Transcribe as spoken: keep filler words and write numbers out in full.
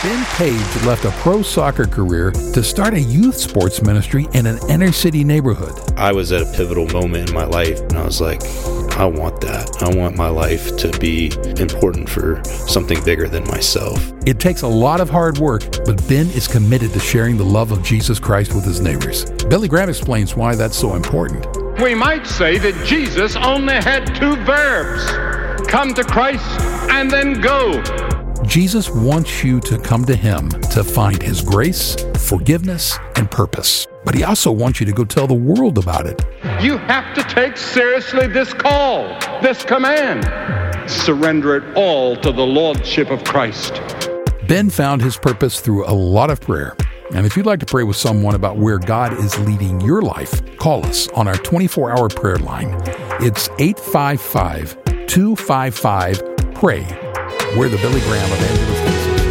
Ben Page left a pro soccer career to start a youth sports ministry in an inner city neighborhood. I was at a pivotal moment in my life, and I was like, I want that. I want my life to be important for something bigger than myself. It takes a lot of hard work, but Ben is committed to sharing the love of Jesus Christ with his neighbors. Billy Graham explains why that's so important. We might say that Jesus only had two verbs: come to Christ and then go. Jesus wants you to come to him to find his grace, forgiveness, and purpose. But he also wants you to go tell the world about it. You have to take seriously this call, this command. Surrender it all to the Lordship of Christ. Ben found his purpose through a lot of prayer. And if you'd like to pray with someone about where God is leading your life, call us on our twenty-four hour prayer line. It's eight five five, two five five, P R A Y. We're the Billy Graham Evangelist